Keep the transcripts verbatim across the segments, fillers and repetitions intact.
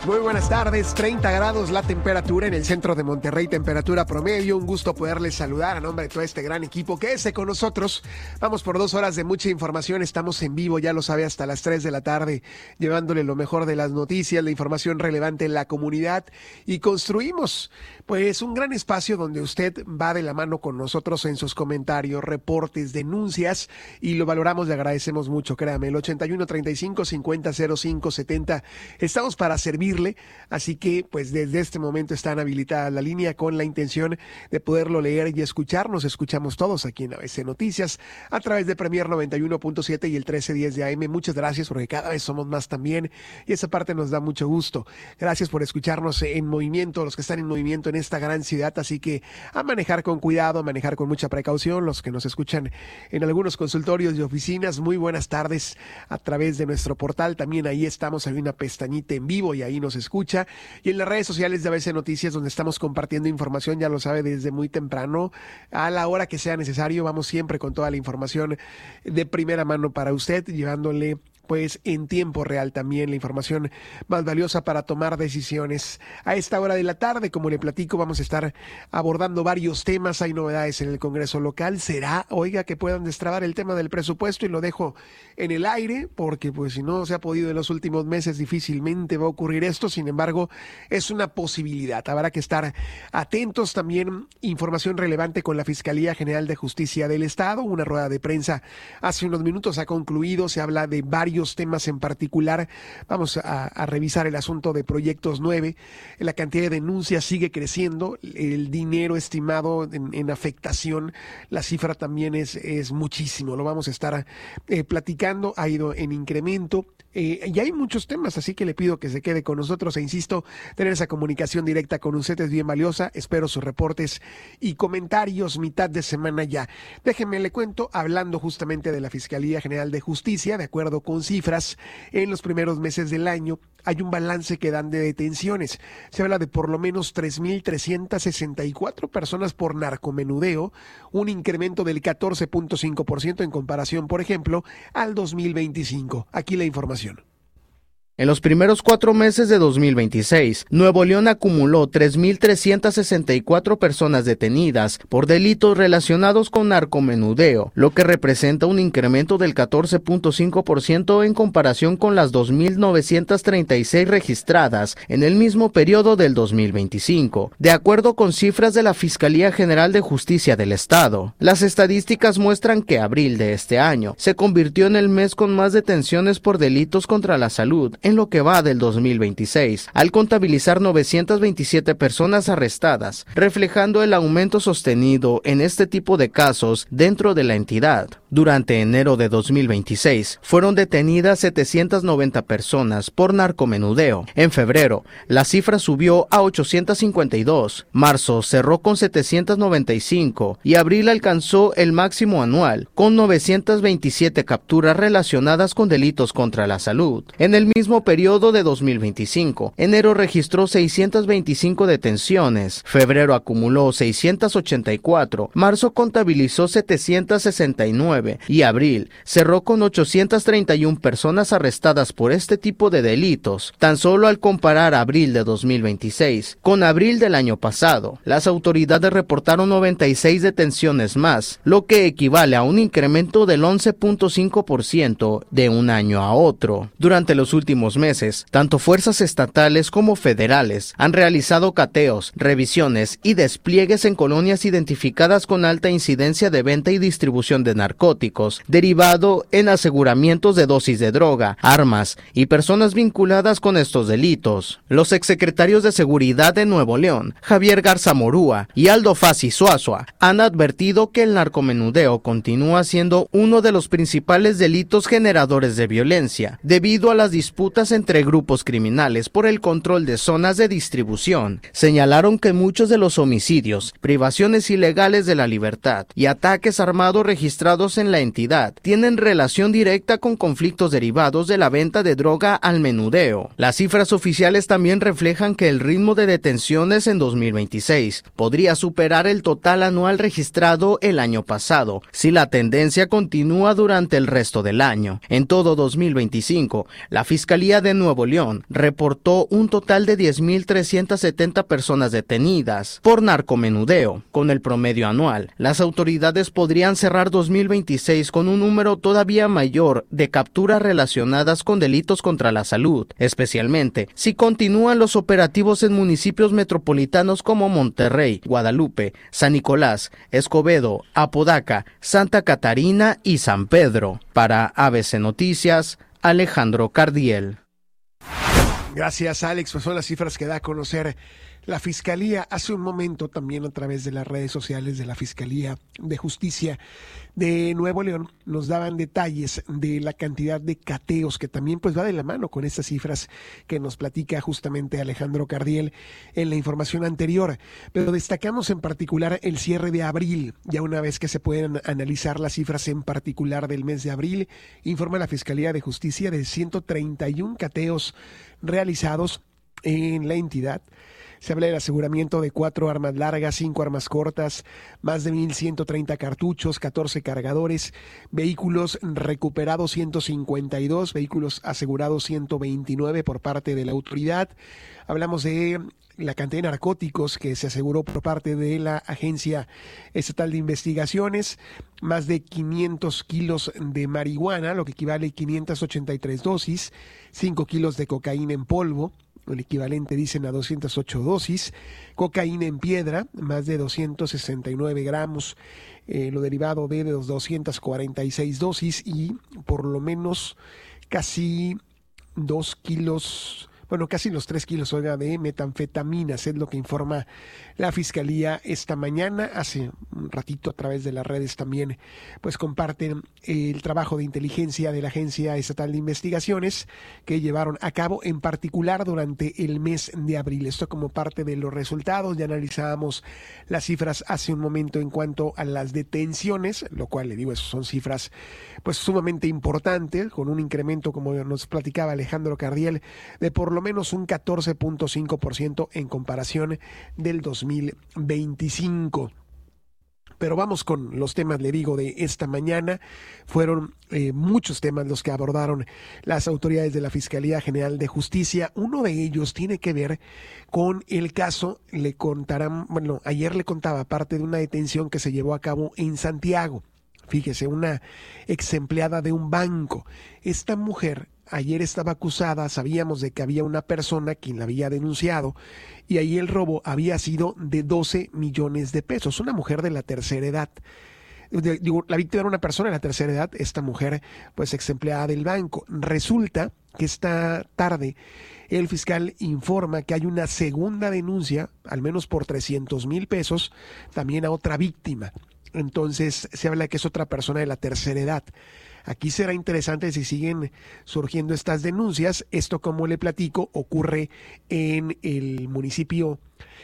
Muy buenas tardes, treinta grados la temperatura en el centro de Monterrey, temperatura promedio. Un gusto poderles saludar a nombre de todo este gran equipo. Quédese con nosotros. Vamos por dos horas de mucha información. Estamos en vivo, ya lo sabe, hasta las tres de la tarde, llevándole lo mejor de las noticias, la información relevante en la comunidad. Y construimos, pues, un gran espacio donde usted va de la mano con nosotros en sus comentarios, reportes, denuncias, y lo valoramos, le agradecemos mucho, créame. El ochenta y uno, treinta y cinco, cincuenta, cero cinco, setenta. Estamos para servir. Así que pues desde este momento están habilitadas la línea con la intención de poderlo leer y escuchar. Nos escuchamos todos aquí en A B C Noticias a través de Premier noventa y uno punto siete y el trece diez de A M. Muchas gracias, porque cada vez somos más también y esa parte nos da mucho gusto. Gracias por escucharnos en movimiento, los que están en movimiento en esta gran ciudad. Así que a manejar con cuidado, a manejar con mucha precaución. Los que nos escuchan en algunos consultorios y oficinas, muy buenas tardes a través de nuestro portal. También ahí estamos, hay una pestañita en vivo y ahí nos escucha, y en las redes sociales de A B C Noticias, donde estamos compartiendo información, ya lo sabe, desde muy temprano, a la hora que sea necesario. Vamos siempre con toda la información de primera mano para usted, llevándole pues en tiempo real también la información más valiosa para tomar decisiones. A esta hora de la tarde, como le platico, vamos a estar abordando varios temas. Hay novedades en el Congreso local. Será, oiga, que puedan destrabar el tema del presupuesto, y lo dejo en el aire, porque pues si no se ha podido en los últimos meses, difícilmente va a ocurrir esto. Sin embargo, es una posibilidad. Habrá que estar atentos. También información relevante con la Fiscalía General de Justicia del Estado. Una rueda de prensa hace unos minutos ha concluido. Se habla de varios temas en particular. Vamos a, a revisar el asunto de Proyectos nueve. La cantidad de denuncias sigue creciendo. El dinero estimado en, en afectación, la cifra también es, es muchísimo. Lo vamos a estar eh, platicando. Ha ido en incremento. Eh, y hay muchos temas, así que le pido que se quede con nosotros e insisto, tener esa comunicación directa con usted es bien valiosa. Espero sus reportes y comentarios mitad de semana ya. Déjenme le cuento, hablando justamente de la Fiscalía General de Justicia, de acuerdo con cifras, en los primeros meses del año hay un balance que dan de detenciones. Se habla de por lo menos tres mil trescientas sesenta y cuatro personas por narcomenudeo, un incremento del catorce punto cinco por ciento en comparación, por ejemplo, al dos mil veinticinco. Aquí la información. En los primeros cuatro meses de dos mil veintiséis, Nuevo León acumuló tres mil trescientas sesenta y cuatro personas detenidas por delitos relacionados con narcomenudeo, lo que representa un incremento del catorce punto cinco por ciento en comparación con las dos mil novecientas treinta y seis registradas en el mismo periodo del dos mil veinticinco, de acuerdo con cifras de la Fiscalía General de Justicia del Estado. Las estadísticas muestran que abril de este año se convirtió en el mes con más detenciones por delitos contra la salud en lo que va del dos mil veintiséis, al contabilizar novecientas veintisiete personas arrestadas, reflejando el aumento sostenido en este tipo de casos dentro de la entidad. Durante enero de dos mil veintiséis, fueron detenidas setecientas noventa personas por narcomenudeo. En febrero, la cifra subió a ochocientas cincuenta y dos, marzo cerró con setecientas noventa y cinco y abril alcanzó el máximo anual, con novecientas veintisiete capturas relacionadas con delitos contra la salud. En el mismo periodo de dos mil veinticinco, enero registró seiscientas veinticinco detenciones, febrero acumuló seiscientas ochenta y cuatro, marzo contabilizó setecientas sesenta y nueve y abril cerró con ochocientas treinta y una personas arrestadas por este tipo de delitos. Tan solo al comparar abril de dos mil veintiséis con abril del año pasado, las autoridades reportaron noventa y seis detenciones más, lo que equivale a un incremento del once punto cinco por ciento de un año a otro. Durante los últimos meses, tanto fuerzas estatales como federales han realizado cateos, revisiones y despliegues en colonias identificadas con alta incidencia de venta y distribución de narcóticos, derivado en aseguramientos de dosis de droga, armas y personas vinculadas con estos delitos. Los exsecretarios de Seguridad de Nuevo León, Javier Garza Morúa y Aldo Fassi Suazua, han advertido que el narcomenudeo continúa siendo uno de los principales delitos generadores de violencia, debido a las disputas entre grupos criminales por el control de zonas de distribución. Señalaron que muchos de los homicidios, privaciones ilegales de la libertad y ataques armados registrados en la entidad tienen relación directa con conflictos derivados de la venta de droga al menudeo. Las cifras oficiales también reflejan que el ritmo de detenciones en dos mil veintiséis podría superar el total anual registrado el año pasado, si la tendencia continúa durante el resto del año. En todo dos mil veinticinco, la Fiscalía Fiscalía de Nuevo León reportó un total de diez mil trescientas setenta personas detenidas por narcomenudeo. Con el promedio anual, las autoridades podrían cerrar dos mil veintiséis con un número todavía mayor de capturas relacionadas con delitos contra la salud, especialmente si continúan los operativos en municipios metropolitanos como Monterrey, Guadalupe, San Nicolás, Escobedo, Apodaca, Santa Catarina y San Pedro. Para A B C Noticias, Alejandro Cardiel. Gracias, Alex. Pues son las cifras que da a conocer la Fiscalía hace un momento, también a través de las redes sociales de la Fiscalía de Justicia de Nuevo León. Nos daban detalles de la cantidad de cateos que también pues va de la mano con estas cifras que nos platica justamente Alejandro Cardiel en la información anterior. Pero destacamos en particular el cierre de abril. Ya una vez que se pueden analizar las cifras en particular del mes de abril, informa la Fiscalía de Justicia de ciento treinta y uno cateos realizados en la entidad. Se habla del aseguramiento de cuatro armas largas, cinco armas cortas, más de mil ciento treinta cartuchos, catorce cargadores, vehículos recuperados ciento cincuenta y dos, vehículos asegurados ciento veintinueve por parte de la autoridad. Hablamos de la cantidad de narcóticos que se aseguró por parte de la Agencia Estatal de Investigaciones, más de quinientos kilos de marihuana, lo que equivale a quinientas ochenta y tres dosis, cinco kilos de cocaína en polvo, el equivalente dicen a doscientas ocho dosis, cocaína en piedra, más de doscientos sesenta y nueve gramos, eh, lo derivado de, de doscientas cuarenta y seis dosis y por lo menos casi dos kilos, bueno, casi los tres kilos oiga, de metanfetaminas, es lo que informa la Fiscalía esta mañana. Hace un ratito a través de las redes también pues comparten el trabajo de inteligencia de la Agencia Estatal de Investigaciones que llevaron a cabo en particular durante el mes de abril. Esto como parte de los resultados. Ya analizábamos las cifras hace un momento en cuanto a las detenciones, lo cual le digo, eso son cifras pues sumamente importantes, con un incremento, como nos platicaba Alejandro Cardiel, de por lo menos un catorce punto cinco por ciento en comparación del dos mil veinticinco. Pero vamos con los temas, le digo, de esta mañana. Fueron eh, muchos temas los que abordaron las autoridades de la Fiscalía General de Justicia. Uno de ellos tiene que ver con el caso, le contarán, bueno, ayer le contaba parte de una detención que se llevó a cabo en Santiago. Fíjese, una ex empleada de un banco. Esta mujer ayer estaba acusada, sabíamos de que había una persona quien la había denunciado y ahí el robo había sido de doce millones de pesos, una mujer de la tercera edad. Digo, la víctima era una persona de la tercera edad, esta mujer pues ex empleada del banco. Resulta que esta tarde el fiscal informa que hay una segunda denuncia, al menos por trescientos mil pesos, también a otra víctima. Entonces se habla que es otra persona de la tercera edad. Aquí será interesante si siguen surgiendo estas denuncias. Esto, como le platico, ocurre en el municipio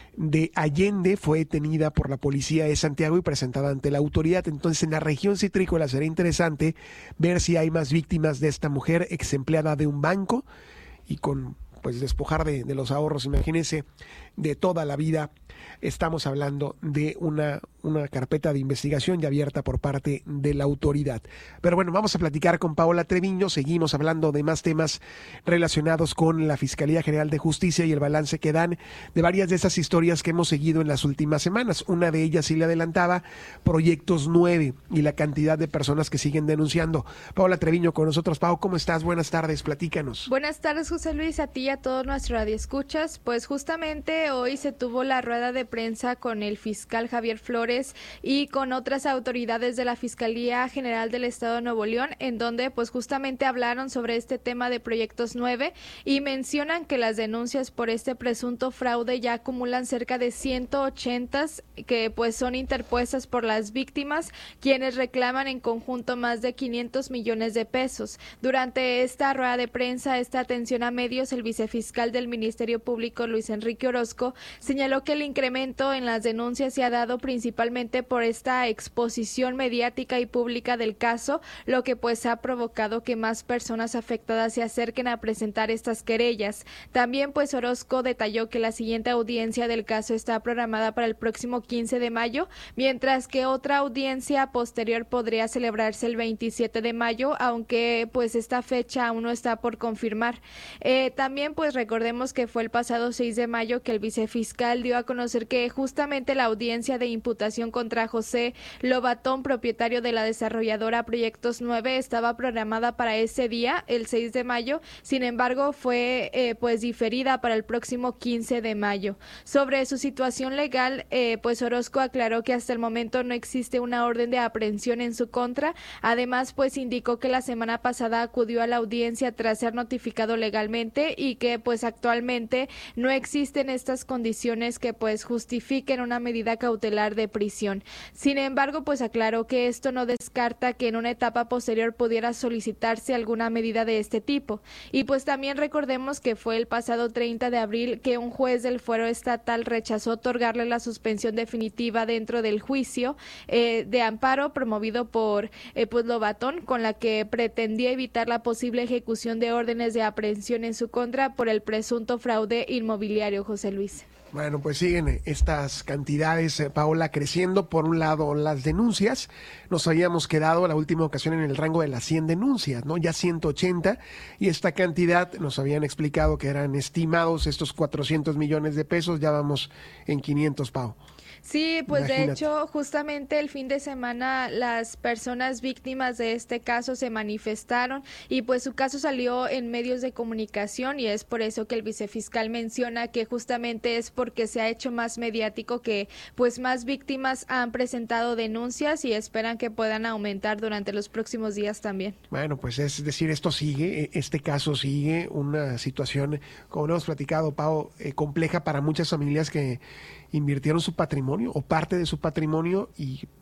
de Allende. Fue detenida por la policía de Santiago y presentada ante la autoridad. Entonces, en la región citrícola será interesante ver si hay más víctimas de esta mujer ex empleada de un banco y con pues despojar de, de los ahorros, imagínense, de toda la vida. Estamos hablando de una, una carpeta de investigación ya abierta por parte de la autoridad. Pero bueno, vamos a platicar con Paola Treviño. Seguimos hablando de más temas relacionados con la Fiscalía General de Justicia y el balance que dan de varias de esas historias que hemos seguido en las últimas semanas. Una de ellas, sí le adelantaba, Proyectos nueve y la cantidad de personas que siguen denunciando. Paola Treviño con nosotros. Pau, ¿cómo estás? Buenas tardes, platícanos. Buenas tardes, José Luis, a ti y a todos nuestros radioescuchas. Pues justamente hoy se tuvo la rueda de prensa con el fiscal Javier Flores y con otras autoridades de la Fiscalía General del Estado de Nuevo León, en donde pues justamente hablaron sobre este tema de Proyectos nueve y mencionan que las denuncias por este presunto fraude ya acumulan cerca de ciento ochenta que pues son interpuestas por las víctimas, quienes reclaman en conjunto más de quinientos millones de pesos. Durante esta rueda de prensa, esta atención a medios, el vice vicefiscal del Ministerio Público, Luis Enrique Orozco, señaló que el incremento en las denuncias se ha dado principalmente por esta exposición mediática y pública del caso, lo que pues ha provocado que más personas afectadas se acerquen a presentar estas querellas. También pues Orozco detalló que la siguiente audiencia del caso está programada para el próximo quince de mayo, mientras que otra audiencia posterior podría celebrarse el veintisiete de mayo, aunque pues esta fecha aún no está por confirmar. Eh, también pues recordemos que fue el pasado seis de mayo que el vicefiscal dio a conocer que justamente la audiencia de imputación contra José Lobatón, propietario de la desarrolladora Proyectos nueve, estaba programada para ese día, el seis de mayo, sin embargo fue eh, pues diferida para el próximo quince de mayo. Sobre su situación legal, eh, pues Orozco aclaró que hasta el momento no existe una orden de aprehensión en su contra. Además, pues indicó que la semana pasada acudió a la audiencia tras ser notificado legalmente y que pues actualmente no existen estas condiciones que pues justifiquen una medida cautelar de prisión. Sin embargo, pues aclaró que esto no descarta que en una etapa posterior pudiera solicitarse alguna medida de este tipo. Y pues también recordemos que fue el pasado treinta de abril que un juez del fuero estatal rechazó otorgarle la suspensión definitiva dentro del juicio eh, de amparo promovido por eh, pues Lobatón, con la que pretendía evitar la posible ejecución de órdenes de aprehensión en su contra por el presunto fraude inmobiliario, José Luis. Bueno, pues siguen estas cantidades, eh, Paola, creciendo. Por un lado, las denuncias. Nos habíamos quedado la última ocasión en el rango de las cien denuncias, ¿no? Ya ciento ochenta, y esta cantidad nos habían explicado que eran estimados estos cuatrocientos millones de pesos, ya vamos en quinientos, Pau. Sí, pues Imagínate. De hecho, justamente el fin de semana las personas víctimas de este caso se manifestaron y pues su caso salió en medios de comunicación, y es por eso que el vicefiscal menciona que justamente es porque se ha hecho más mediático que pues más víctimas han presentado denuncias y esperan que puedan aumentar durante los próximos días también. Bueno, pues es decir, esto sigue, este caso sigue, una situación, como lo hemos platicado, Pau, eh, compleja para muchas familias que invirtieron su patrimonio o parte de su patrimonio y